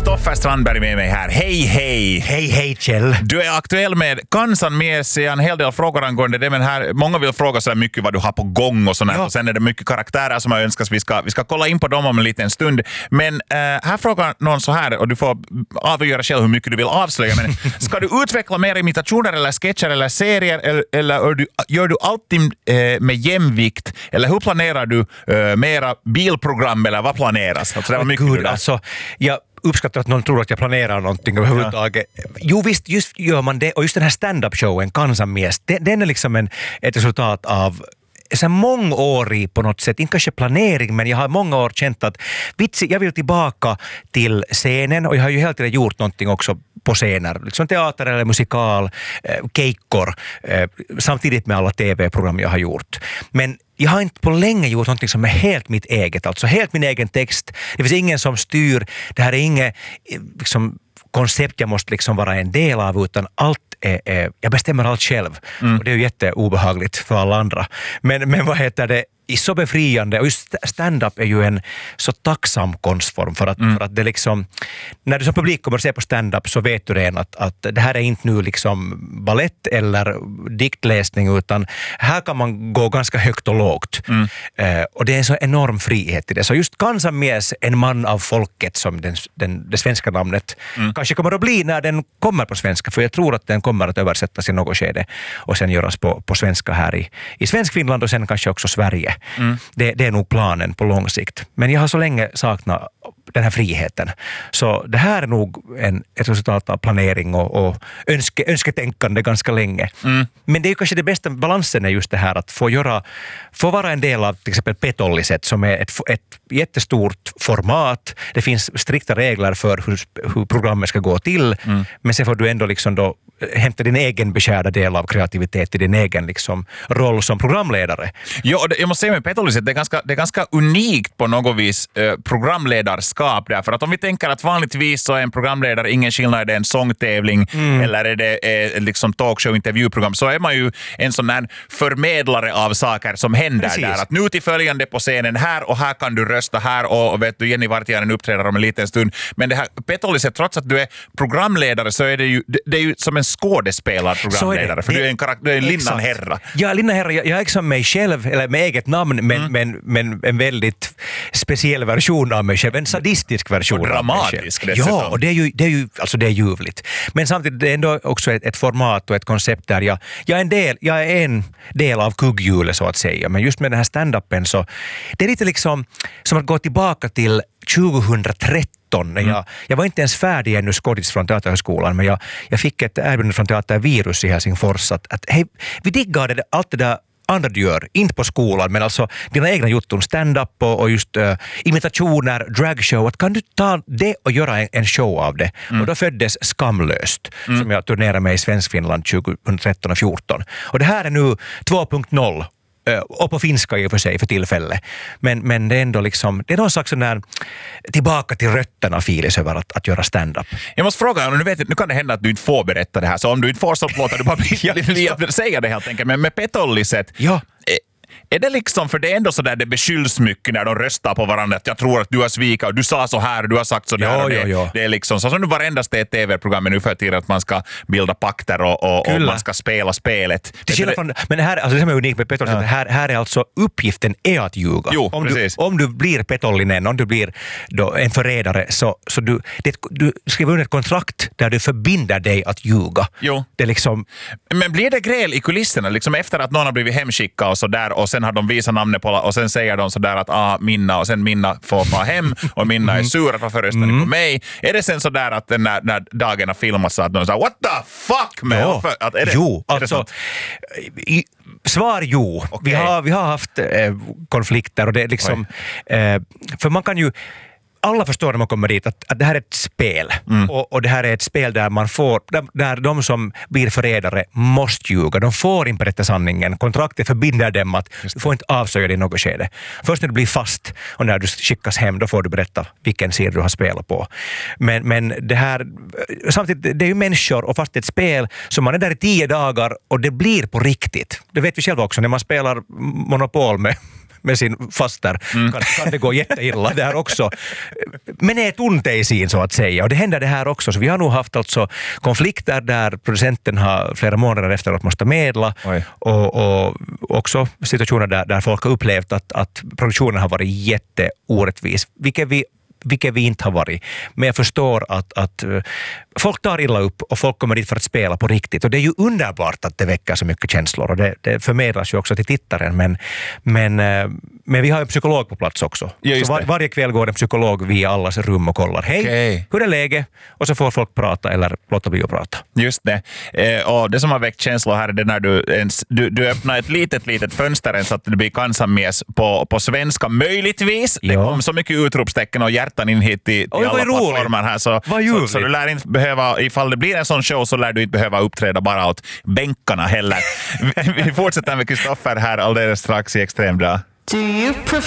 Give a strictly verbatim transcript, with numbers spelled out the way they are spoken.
Kristoffer Strandberg med mig här. Hej, hej! Hej, hej Kjell. Du är aktuell med Kansanmies, en hel del frågor angående det, men här, många vill fråga så mycket vad du har på gång och sånt, ja. Och sen är det mycket karaktärer som har önskats. Vi ska, vi ska kolla in på dem om en liten stund. Men äh, här frågar någon så här, och du får avgöra själv hur mycket du vill avslöja, men ska du utveckla mer imitationer eller sketcher eller serier, eller, eller du, gör du alltid äh, med jämvikt, eller hur planerar du äh, mera bilprogram, eller vad planeras? Alltså, det var mycket Gud, alltså, jag uppskattar att någon tror att jag planerar någonting överhuvudtaget. Ja. Jo visst, just gör man det. Och just den här stand-up-showen, Kansanmies, den, den är liksom en, ett resultat av så mångårig på något sätt, inte kanske planering, men jag har många år känt att vitsi, jag vill tillbaka till scenen, och jag har ju hela tiden gjort någonting också på scener, liksom teater eller musikal, eh, keikkor, eh, samtidigt med alla tv-program jag har gjort. Men jag har inte på länge gjort någonting som är helt mitt eget, alltså helt min egen text. Det finns ingen som styr, det här är inget liksom, koncept jag måste liksom vara en del av, utan allt är, är, jag bestämmer allt själv. Mm. Och det är ju jätteobehagligt för alla andra. Men, men vad heter det? I så befriande, och just stand-up är ju en så tacksam konstform för att, mm. för att det liksom, när du som publik kommer att se på stand-up så vet du redan att, att det här är inte nu liksom ballett eller diktläsning, utan här kan man gå ganska högt och lågt. Mm. Eh, och det är en så enorm frihet i det. Så just Kansanmies, en man av folket, som den, den, det svenska namnet mm. kanske kommer att bli när den kommer på svenska, för jag tror att den kommer att översättas i något skede och sen göras på, på svenska här i, i svensk Finland och sen kanske också Sverige. Mm. Det, det är nog planen på lång sikt. Men jag har så länge saknat den här friheten. Så det här är nog en, ett resultat av planering och, och önske, önsketänkande ganska länge. Mm. Men det är ju kanske det bästa balansen är just det här att få göra, få vara en del av till exempel Petolliset, som är ett, ett jättestort format. Det finns strikta regler för hur, hur programmet ska gå till. Mm. Men sen får du ändå liksom då hämta din egen beskärda del av kreativitet i din egen liksom roll som programledare. Ja, jag måste säga med Petolliset, det är ganska, det är ganska unikt på något vis eh, programledarskap där. För att om vi tänker att vanligtvis så är en programledare ingen skillnad, är det en sångtävling mm. eller är det eh, liksom talkshow, intervjuprogram, så är man ju en sån här förmedlare av saker som händer. Precis. Där. Att nu till följande på scenen här, och här kan du rösta här, och, och vet du, Jenny Vartijainen uppträder om en liten stund. Men det här Petolliset, trots att du är programledare, så är det ju, det, det är ju som en skådespelarprogramledare, för det, du är en, karak- du är en Linnan Herra. Ja, Linnan Herra, jag, jag är som mig själv, eller med eget namn, men, mm. men, men en väldigt speciell version av mig själv, en sadistisk version. Och dramatisk av mig själv. Ja, och det är ju, det är ju alltså det är ljuvligt. Men samtidigt det är ändå också ett, ett format och ett koncept där jag, jag är en del, jag är en del av kugghjulet så att säga, men just med den här stand-upen så det är lite liksom som att gå tillbaka till tjugohundratretton. Mm. Jag, jag var inte ens färdig ännu skådis från Teaterhögskolan, men jag, jag fick ett erbjudande från Teater Virus i Helsingfors att, att hej, vi diggade det, allt det där andra du gör, inte på skolan, men alltså dina egna jutton, stand-up och, och just uh, imitationer, dragshow, att kan du ta det och göra en, en show av det? Mm. Och då föddes Skamlöst, mm. som jag turnerade med i Svenskfinland tjugotretton och fjorton. Och det här är nu två punkt noll. Och på finska i och för sig för tillfälle. Men, men det är ändå liksom, det är någon slags sån där tillbaka till rötterna filis över att, att göra stand-up. Jag måste fråga, nu, vet, nu kan det hända att du inte får berätta det här, så om du inte får så låter du bara bli att säga det helt enkelt. Men med Petolliset, ja. Är det liksom, för det är ändå så där det beskylls mycket när de röstar på varandra, att jag tror att du har svikat och du sa så här och du har sagt så där. Ja, och det, ja, ja. det är liksom så som nu varendast är ett tv-program nu för tiden att man ska bilda pakter och, och, och man ska spela spelet. Det från, men det här, alltså det som är unikt med Petolliset, ja. här, här är alltså uppgiften är att ljuga. Jo, om, du, om du blir Petollinen, om du blir då en förrädare, så, så du, det, du skriver under ett kontrakt där du förbinder dig att ljuga. Jo. Det är liksom... Men blir det gräl i kulisserna liksom efter att någon har blivit hemskickad och så där, och sen har de visat namnet på, och sen säger de så där att ah, Minna, och sen Minna får vara hem och Minna är sur att varför röstar ni på mig? Är det sen så där att när, när dagarna filmas så att de säger what the fuck man? Ja. Att, är det, jo, är alltså i, svar jo. Okay. Vi, har, vi har haft eh, konflikter och det är liksom eh, för man kan ju alla förstår när man kommer dit att, att det här är ett spel. Mm. Och, och det här är ett spel där man får, där, där de som blir förrädare måste ljuga. De får inte berätta sanningen. Kontraktet förbinder dem att du får inte avslöja det i något skede. Först när du blir fast och när du skickas hem, då får du berätta vilken sida du har spelat på. Men, men det här, samtidigt, det är ju människor och fast ett spel så man är där i tio dagar och det blir på riktigt. Det vet vi själva också när man spelar Monopol med med sin faster mm. kan, kan det gå jätteilla där också. Men är tunteisiin så att säga. Och det händer det här också. Så vi har nog haft alltså konflikter där producenten har flera månader efteråt måste medla och, och också situationer där, där folk har upplevt att, att produktionen har varit jätteorättvis. Vilket vi vilket vi inte har varit. Men jag förstår att, att folk tar illa upp och folk kommer dit för att spela på riktigt. Och det är ju underbart att det väcker så mycket känslor och det, det förmedlas ju också till tittaren. Men, men, men vi har en psykolog på plats också. Ja, så var, varje kväll går en psykolog via allas rum och kollar. Hej, okay. Hur är läget? Och så får folk prata eller låta bli att prata. Just det. Eh, och det som har väckt känslor här är det när du, ens, du, du öppnar ett litet, litet fönster så att det blir kansanmies på, på svenska. Möjligtvis. Ja. Det kom så mycket utropstecken och hjärtan in hit i, i alla plattformar här. Så, så, så du lär inte behöva, ifall det blir en sån show så lär du inte behöva uppträda bara åt bänkarna heller. Vi fortsätter med Kristoffer här alldeles strax i Extrem Bra. Do you prefer